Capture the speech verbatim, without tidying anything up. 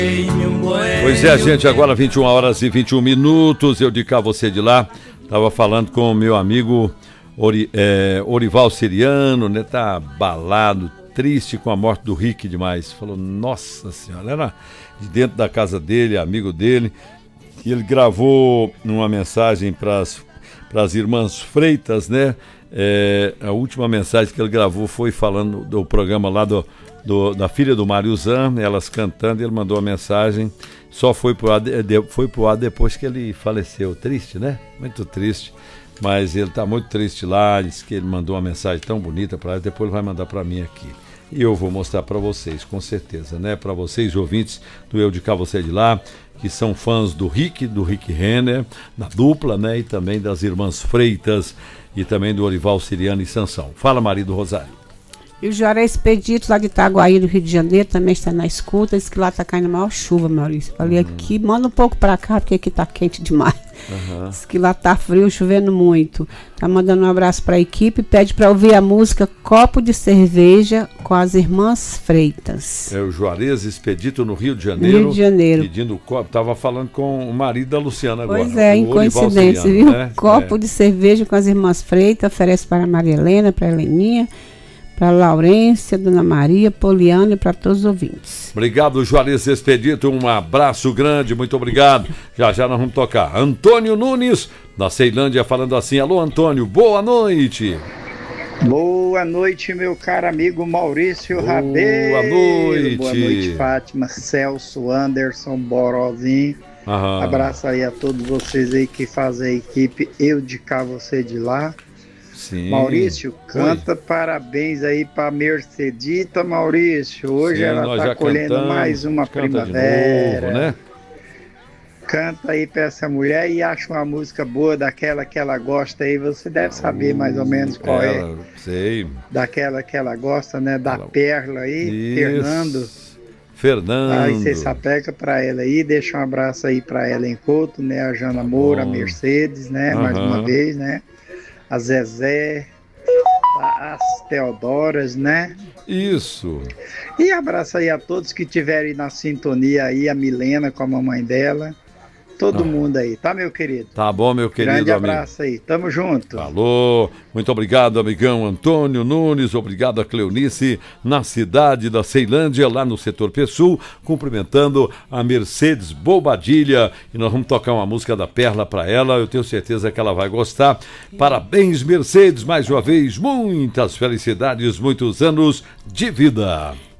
Pois é, gente, agora vinte e uma horas e vinte e um minutos, eu de cá, você de lá, tava falando com o meu amigo Ori, é, Orival Siriano, né, tá abalado, triste com a morte do Rick demais, falou, nossa senhora, era de dentro da casa dele, amigo dele, e ele gravou uma mensagem para as irmãs Freitas, né, é, a última mensagem que ele gravou foi falando do programa lá do Do, da filha do Mário Zan, elas cantando, ele mandou uma mensagem, só foi pro ar, de, foi pro ar depois que ele faleceu. Triste, né? Muito triste, mas ele tá muito triste lá, disse que ele mandou uma mensagem tão bonita para ela, depois ele vai mandar para mim aqui. E eu vou mostrar para vocês, com certeza, né? Para vocês, ouvintes do Eu de Cá, Você de Lá, que são fãs do Rick, do Rick Renner, da dupla, né? E também das irmãs Freitas e também do Orival Siriano e Sansão. Fala, marido Rosário. E o Juarez Expedito, lá de Itaguaí, do Rio de Janeiro, também está na escuta. Diz que lá está caindo a maior chuva, Maurício. Falei uhum. aqui, manda um pouco para cá, porque aqui está quente demais. Uhum. Diz que lá está frio, chovendo muito. Tá mandando um abraço para a equipe. Pede para ouvir a música Copo de Cerveja com as Irmãs Freitas. É o Juarez Expedito, no Rio de Janeiro. Rio de Janeiro. Pedindo copo. Estava falando com o marido da Luciana agora. Pois é, em coincidência, Siriano, viu? Né? Copo é. de Cerveja com as Irmãs Freitas. Oferece para a Maria Helena, para a Heleninha, para Laurência, Dona Maria, Poliana e para todos os ouvintes. Obrigado, Juarez Expedito, um abraço grande, muito obrigado. Já já nós vamos tocar. Antônio Nunes, da Ceilândia, falando assim. Alô, Antônio, boa noite. Boa noite, meu caro amigo Maurício boa Rabelo. Boa noite. Boa noite, Fátima, Celso, Anderson, Borozinho. Aham. Abraço aí a todos vocês aí que fazem a equipe Eu de Cá, Você de Lá. Sim. Maurício, canta Oi. Parabéns aí pra Mercedita, Maurício. Hoje Sim, ela tá colhendo cantamos, mais uma primavera. Novo, né? Canta aí pra essa mulher e acha uma música boa daquela que ela gosta aí. Você deve saber mais ou menos qual ela, é. Sei. Daquela que ela gosta, né? Da ela... Perla aí, Isso. Fernando. Fernando. Aí você sapeca pra ela aí, deixa um abraço aí pra ela em Couto, né? A Jana Moura, a Mercedes, né? Uhum. Mais uma vez, né? A Zezé, a, as Teodoras, né? Isso. E abraço aí a todos que estiverem na sintonia aí, a Milena com a mamãe dela. Todo ah. mundo aí, tá, meu querido? Tá bom, meu querido Grande amigo. abraço aí, tamo junto. Falou, muito obrigado, amigão Antônio Nunes, obrigado a Cleonice, na cidade da Ceilândia, lá no setor P-Sul, cumprimentando a Mercedes Bobadilha, e nós vamos tocar uma música da Perla para ela, eu tenho certeza que ela vai gostar. Parabéns, Mercedes, mais uma vez, muitas felicidades, muitos anos de vida.